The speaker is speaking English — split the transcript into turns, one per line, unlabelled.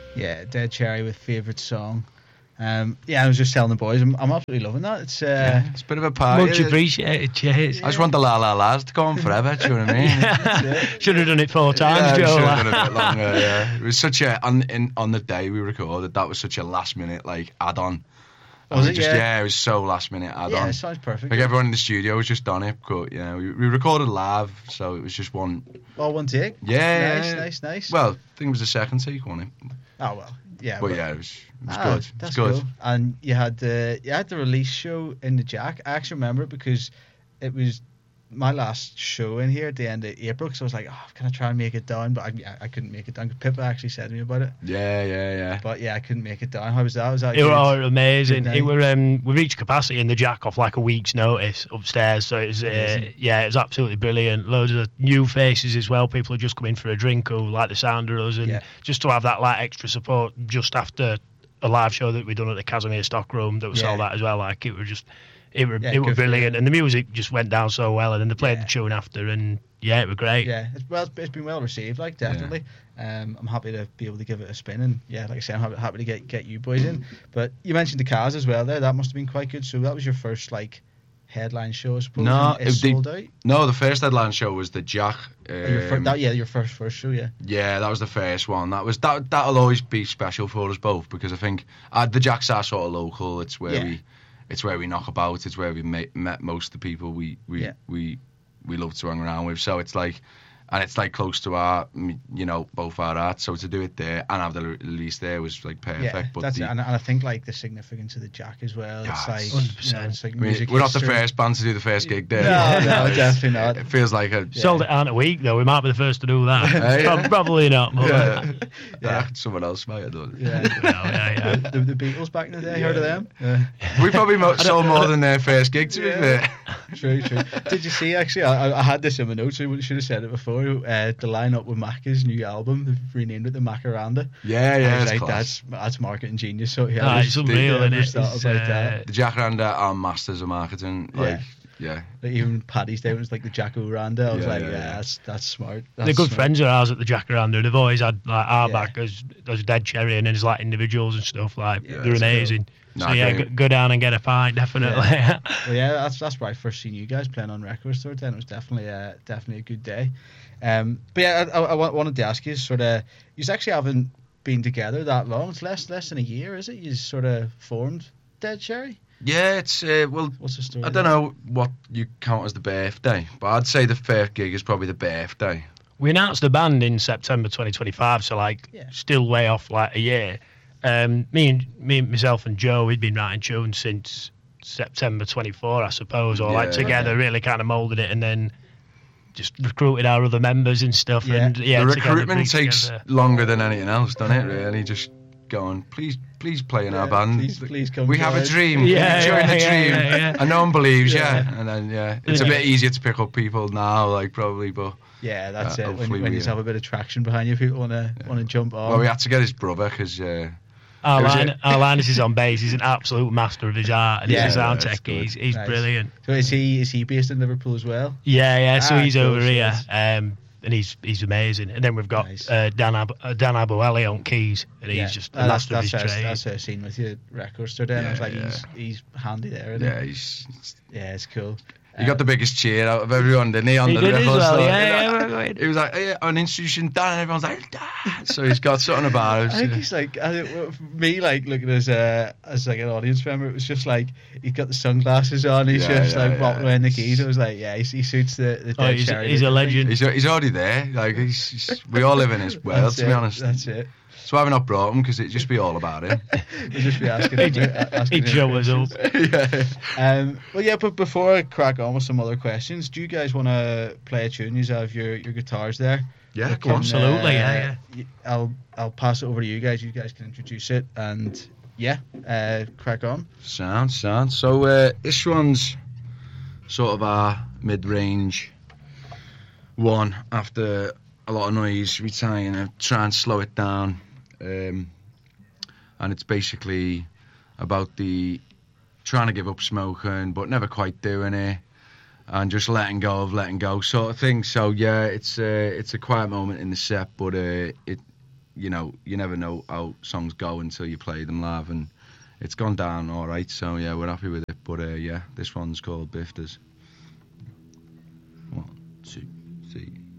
Yeah, Dead Cherry with favourite song. I was just telling the boys, I'm absolutely loving that. It's
it's a bit of a party.
Much appreciated, cheers.
I just want the La La La's to go on forever, do you know what I mean?
Should have done it 4 times, Joe.
Should have done it a bit longer, yeah. It was such a, on the day we recorded, that was such a last minute, like, add-on.
Was it?
It was so last minute add-on.
Yeah, it sounds perfect.
Like, everyone in the studio was just on it, but, yeah, we recorded live, so it was just one...
Oh, one take?
Yeah.
Nice.
Well, I think it was the second take, wasn't it?
Oh, well, yeah.
But yeah, it was good.
That's
good.
Cool. And you had the release show in the Jack. I actually remember it because it was my last show in here at the end of April, because I was like, can I try and make it down? But I couldn't make it down. Pippa actually said to me about it.
Yeah.
But yeah, I couldn't make it down. How was that?
It was amazing. We reached capacity in the Jack off like a week's notice upstairs, so it was it was absolutely brilliant. Loads of new faces as well. People had just come in for a drink who like the sound of us, and just to have that like extra support just after a live show that we'd done at the Casimir Stockroom that was sold out as well. Like it was just. It was brilliant, and the music just went down so well, and then they played the tune after, and it was great.
Yeah, it's been well received, like, definitely. Yeah. I'm happy to be able to give it a spin, and like I say, I'm happy to get you boys in. But you mentioned the Cars as well there. That must have been quite good. So that was your first like headline show, I suppose.
No,
it sold out.
No, the first headline show was the Jack.
Your first show, yeah.
Yeah, that was the first one. That'll always be special for us both, because I think the Jacks are sort of local. It's where we knock about. It's where we met most of the people we love to hang around with. So it's like, and it's like close to our, both our arts. So to do it there and have the release there was like perfect.
Yeah,
but
that's it. And I think like the significance of the Jack as well. It's like
100%.
It's like
we're not the first band to do the first gig there.
No, definitely not.
It feels like
sold it out in a week though. We might be the first to do that. Probably not. But
someone else might have done it.
Yeah. The Beatles back in the day. Heard of them?
We probably sold more than their first gig, to be fair.
True. Did you see, actually, I had this in my notes, so I should have said it before, the line-up with Macca's new album, they've renamed it the Macaranda.
Yeah,
like, that's marketing genius. So
it's unreal, isn't it?
The Jacaranda are masters of marketing. Yeah.
Like, even Paddy's Day was like the Jack-O-Randa. I was that's smart.
They're good friends of ours at the Jacaranda. They've always had like our back as Dead Cherry and as like individuals and stuff. Like they're amazing. Cool. So go down and get a pint, definitely.
Well, that's where I first seen you guys playing on Record Store. Then it was definitely a good day. But yeah, I wanted to ask you, sort of, you actually haven't been together that long. It's less than a year, is it? You sort of formed Dead Cherry.
Yeah, it's
what's the story?
I don't know what you count as the birthday, but I'd say the first gig is probably the birthday.
We announced the band in September 2025, so still way off like a year. Myself and Joe, we'd been writing tunes since September 24, I suppose, or together, really kind of moulded it, and then just recruited our other members and stuff. Yeah. And
the recruitment takes longer than anything else, doesn't it? Really, just going, please play in our band.
Please come.
We have a dream. Join the dream. And no one bellies. And then it's a bit easier to pick up people now, like probably, but.
Yeah, that's it. When you have a bit of traction behind you, people want to jump on.
Well, we had to get his brother because.
Linus is on bass. He's an absolute master of his art, and he's a sound tech. He's brilliant.
So is he based in Liverpool as well?
Yeah. So he's over here, and he's amazing. And then we've got Dan Abueli on keys, and he's just a master of his trade.
That's what I've seen with you at Record Store. Then I was like, he's handy there. It's cool.
He got the biggest cheer out of everyone, didn't he? On the
record
store. He was like, an institution Dan, and everyone's like, Dan. So he's got something about him.
I think he's like, me, like looking as like an audience member, it was just like he's got the sunglasses on, he's walking around the keys. I was like, he suits the Dead Cherry.
He's a legend.
He's already there. Like we all live in his world, to be honest.
That's it.
So why have we not brought him? Because it'd just be all about him.
We'd just be asking him.
He'd show us up.
But before I crack on with some other questions, do you guys want to play a tune? You have your guitars there.
Yeah,
absolutely.
I'll pass it over to you guys. You guys can introduce it and crack on.
Sound. So this one's sort of our mid-range one after a lot of noise. We try and slow it down. And it's basically about the trying to give up smoking but never quite doing it, and just letting go sort of thing. So it's a quiet moment in the set, but you know, you never know how songs go until you play them live, and it's gone down all right. So yeah, we're happy with it. But yeah, this one's called Bifters. 1, 2, 3.